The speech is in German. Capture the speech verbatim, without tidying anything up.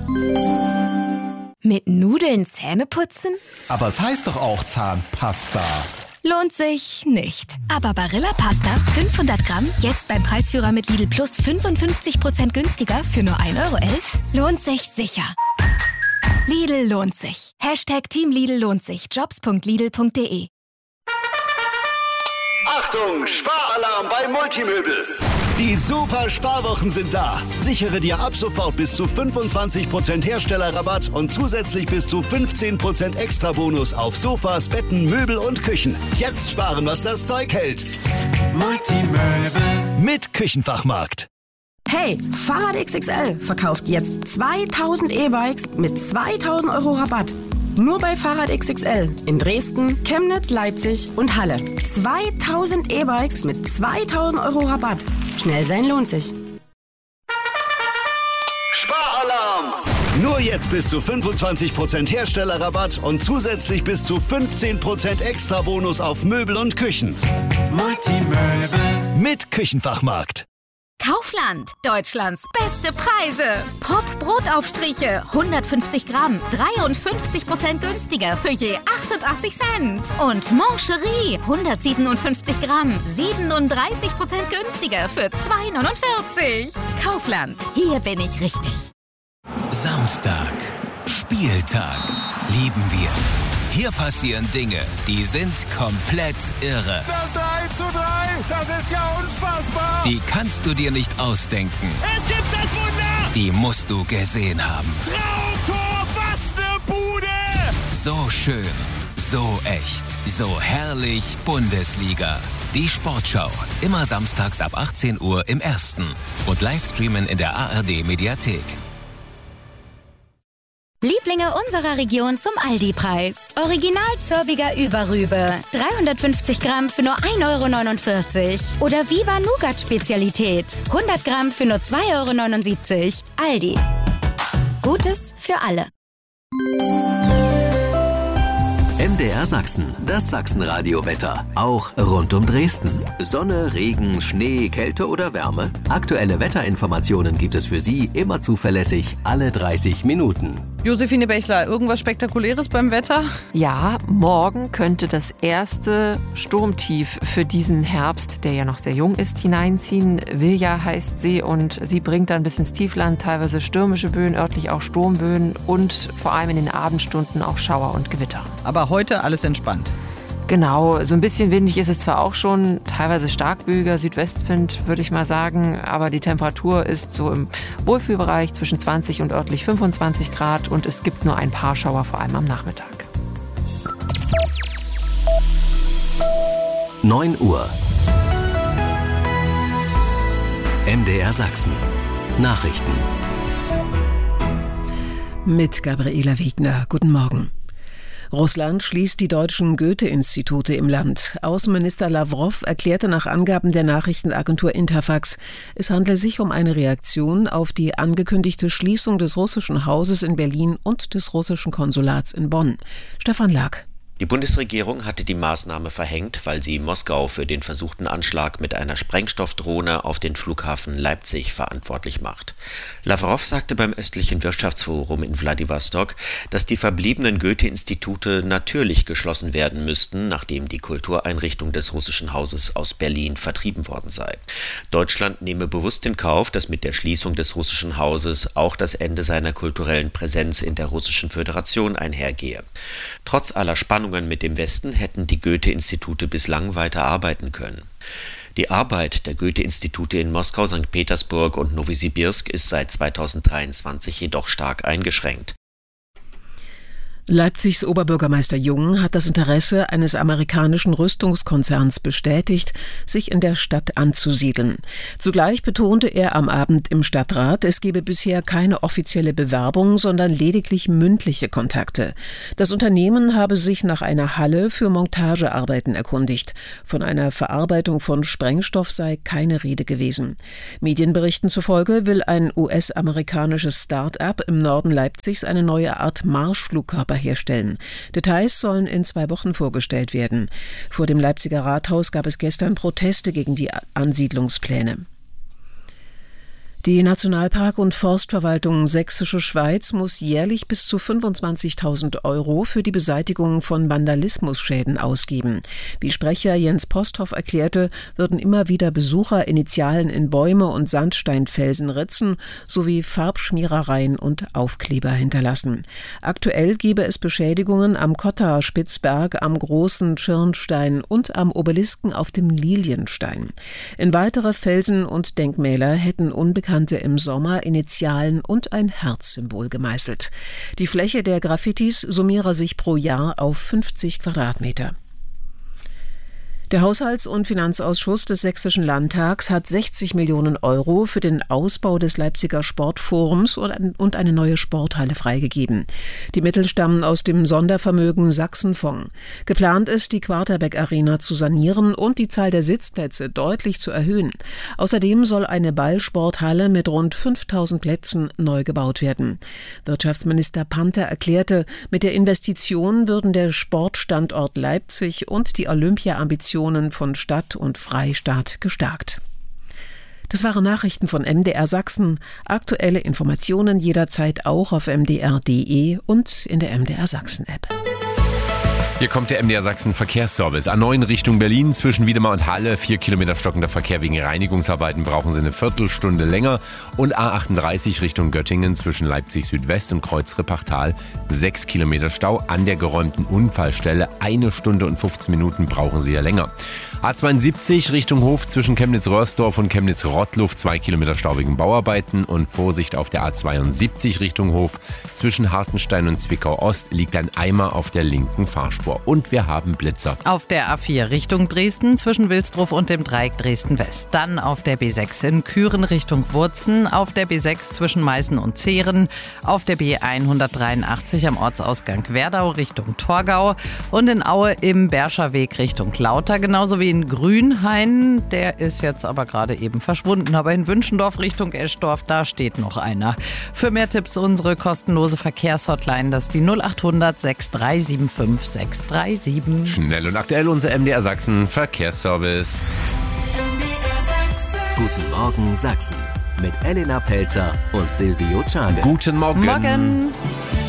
Mit Nudeln Zähne putzen? Aber es heißt doch auch Zahnpasta. Lohnt sich nicht. Aber Barilla Pasta fünfhundert Gramm, jetzt beim Preisführer mit Lidl Plus fünfundfünfzig Prozent günstiger für nur ein Euro elf, lohnt sich sicher. Lidl lohnt sich. Hashtag Team Lidl lohnt sich. jobs punkt lidl punkt de. Achtung, Sparalarm bei Multimöbel. Die super Sparwochen sind da. Sichere dir ab sofort bis zu fünfundzwanzig Prozent Herstellerrabatt und zusätzlich bis zu fünfzehn Prozent Extrabonus auf Sofas, Betten, Möbel und Küchen. Jetzt sparen, was das Zeug hält. Multimöbel mit Küchenfachmarkt. Hey, Fahrrad X X L verkauft jetzt zweitausend E-Bikes mit zweitausend Euro Rabatt. Nur bei Fahrrad X X L in Dresden, Chemnitz, Leipzig und Halle. zweitausend E-Bikes mit zweitausend Euro Rabatt. Schnell sein lohnt sich. Sparalarm! Nur jetzt bis zu fünfundzwanzig Prozent Herstellerrabatt und zusätzlich bis zu fünfzehn Prozent Extrabonus auf Möbel und Küchen. Multimöbel mit Küchenfachmarkt. Kaufland, Deutschlands beste Preise. Pop Brotaufstriche, hundertfünfzig Gramm, dreiundfünfzig Prozent günstiger für je achtundachtzig Cent. Und Moncherie, hundertsiebenundfünfzig Gramm, siebenunddreißig Prozent günstiger für zwei neunundvierzig. Kaufland, hier bin ich richtig. Samstag, Spieltag, lieben wir. Hier passieren Dinge, die sind komplett irre. Das drei zu drei, das ist ja unfassbar. Die kannst du dir nicht ausdenken. Es gibt das Wunder. Die musst du gesehen haben. Traumtor, was ne Bude. So schön, so echt, so herrlich Bundesliga. Die Sportschau, immer samstags ab achtzehn Uhr im Ersten und Livestreamen in der A R D-Mediathek. Lieblinge unserer Region zum Aldi-Preis. Original Zörbiger Überrübe. dreihundertfünfzig Gramm für nur ein Euro neunundvierzig. Oder Viva Nougat Spezialität. hundert Gramm für nur zwei Euro neunundsiebzig. Aldi. Gutes für alle. M D R Sachsen, das Sachsenradio-Wetter. Auch rund um Dresden. Sonne, Regen, Schnee, Kälte oder Wärme. Aktuelle Wetterinformationen gibt es für Sie immer zuverlässig alle dreißig Minuten. Josephine Bechler, irgendwas Spektakuläres beim Wetter? Ja, morgen könnte das erste Sturmtief für diesen Herbst, der ja noch sehr jung ist, hineinziehen. Vilja heißt sie und sie bringt dann bis ins Tiefland teilweise stürmische Böen, örtlich auch Sturmböen und vor allem in den Abendstunden auch Schauer und Gewitter. Aber heute alles entspannt. Genau, so ein bisschen windig ist es zwar auch schon, teilweise starkböiger Südwestwind, würde ich mal sagen, aber die Temperatur ist so im Wohlfühlbereich zwischen zwanzig und örtlich fünfundzwanzig Grad und es gibt nur ein paar Schauer, vor allem am Nachmittag. neun Uhr. M D R Sachsen. Nachrichten. Mit Gabriela Wegner. Guten Morgen. Russland schließt die deutschen Goethe-Institute im Land. Außenminister Lawrow erklärte nach Angaben der Nachrichtenagentur Interfax, es handle sich um eine Reaktion auf die angekündigte Schließung des russischen Hauses in Berlin und des russischen Konsulats in Bonn. Stefan Lag. Die Bundesregierung hatte die Maßnahme verhängt, weil sie Moskau für den versuchten Anschlag mit einer Sprengstoffdrohne auf den Flughafen Leipzig verantwortlich macht. Lawrow sagte beim östlichen Wirtschaftsforum in Wladiwostok, dass die verbliebenen Goethe-Institute natürlich geschlossen werden müssten, nachdem die Kultureinrichtung des russischen Hauses aus Berlin vertrieben worden sei. Deutschland nehme bewusst in Kauf, dass mit der Schließung des russischen Hauses auch das Ende seiner kulturellen Präsenz in der Russischen Föderation einhergehe. Trotz aller Spannungen mit dem Westen hätten die Goethe-Institute bislang weiter arbeiten können. Die Arbeit der Goethe-Institute in Moskau, Sankt Petersburg und Nowosibirsk ist seit zweitausenddreiundzwanzig jedoch stark eingeschränkt. Leipzigs Oberbürgermeister Jung hat das Interesse eines amerikanischen Rüstungskonzerns bestätigt, sich in der Stadt anzusiedeln. Zugleich betonte er am Abend im Stadtrat, es gebe bisher keine offizielle Bewerbung, sondern lediglich mündliche Kontakte. Das Unternehmen habe sich nach einer Halle für Montagearbeiten erkundigt. Von einer Verarbeitung von Sprengstoff sei keine Rede gewesen. Medienberichten zufolge will ein U S-amerikanisches Start-up im Norden Leipzigs eine neue Art Marschflugkörper herstellen. Details sollen in zwei Wochen vorgestellt werden. Vor dem Leipziger Rathaus gab es gestern Proteste gegen die Ansiedlungspläne. Die Nationalpark- und Forstverwaltung Sächsische Schweiz muss jährlich bis zu fünfundzwanzigtausend Euro für die Beseitigung von Vandalismusschäden ausgeben. Wie Sprecher Jens Posthoff erklärte, würden immer wieder Besucher Initialen in Bäume und Sandsteinfelsen ritzen sowie Farbschmierereien und Aufkleber hinterlassen. Aktuell gebe es Beschädigungen am Kotta-Spitzberg, am Großen Schirnstein und am Obelisken auf dem Lilienstein. In weitere Felsen und Denkmäler hätten Unbekannte im Sommer Initialen und ein Herzsymbol gemeißelt. Die Fläche der Graffitis summiere sich pro Jahr auf fünfzig Quadratmeter. Der Haushalts- und Finanzausschuss des Sächsischen Landtags hat sechzig Millionen Euro für den Ausbau des Leipziger Sportforums und eine neue Sporthalle freigegeben. Die Mittel stammen aus dem Sondervermögen Sachsenfonds. Geplant ist, die Quarterback Arena zu sanieren und die Zahl der Sitzplätze deutlich zu erhöhen. Außerdem soll eine Ballsporthalle mit rund fünftausend Plätzen neu gebaut werden. Wirtschaftsminister Panther erklärte, mit der Investition würden der Sportstandort Leipzig und die Olympia-Ambitionen von Stadt und Freistaat gestärkt. Das waren Nachrichten von M D R Sachsen. Aktuelle Informationen jederzeit auch auf m d r punkt d e und in der M D R Sachsen App. Hier kommt der M D R Sachsen Verkehrsservice. A neun Richtung Berlin zwischen Wiedemar und Halle. Vier Kilometer stockender Verkehr wegen Reinigungsarbeiten brauchen Sie eine Viertelstunde länger. Und A achtunddreißig Richtung Göttingen zwischen Leipzig Südwest und Kreuz-Rippachtal. Sechs Kilometer Stau an der geräumten Unfallstelle. Eine Stunde und fünfzehn Minuten brauchen Sie ja länger. A zweiundsiebzig Richtung Hof zwischen Chemnitz-Röhrsdorf und Chemnitz-Rottluff. Zwei Kilometer Stau wegen Bauarbeiten. Und Vorsicht auf der A zweiundsiebzig Richtung Hof zwischen Hartenstein und Zwickau-Ost liegt ein Eimer auf der linken Fahrspur. Und wir haben Blitzer. Auf der A vier Richtung Dresden zwischen Wilsdruff und dem Dreieck Dresden-West. Dann auf der B sechs in Küren Richtung Wurzen. Auf der B sechs zwischen Meißen und Zehren. Auf der B hundertdreiundachtzig am Ortsausgang Werdau Richtung Torgau. Und in Aue im Berscher Weg Richtung Lauter. Genauso wie in Grünhain. Der ist jetzt aber gerade eben verschwunden. Aber in Wünschendorf Richtung Eschdorf, da steht noch einer. Für mehr Tipps unsere kostenlose Verkehrshotline. Das ist die null achthundert sechs drei sieben fünf sechs drei sieben. Schnell und aktuell unser M D R Sachsen Verkehrsservice. Guten Morgen Sachsen mit Elena Pelzer und Silvio Czane. Guten Morgen. Morgen.